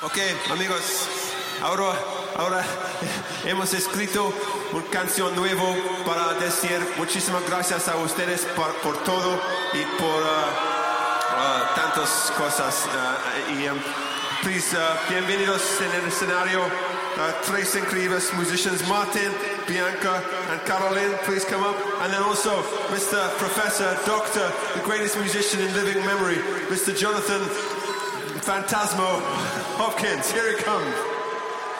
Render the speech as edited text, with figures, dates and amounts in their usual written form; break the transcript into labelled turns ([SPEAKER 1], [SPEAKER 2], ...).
[SPEAKER 1] Ok, amigos, ahora hemos escrito una canción nueva para decir muchísimas gracias a ustedes por todo y por tantas cosas. Please, bienvenidos en el escenario. Tres incredibles musicians, Martin, Bianca, and Caroline. Please come up. And then also Mr. Professor, Doctor, the greatest musician in living memory, Mr. Jonathan Phantasmo Hopkins. Here he comes.